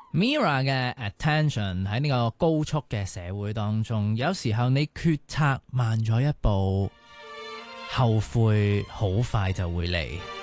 Mira 嘅 Attention 喺呢個高速嘅社會當中，有時候你決策慢咗一步，後悔好快就會嚟。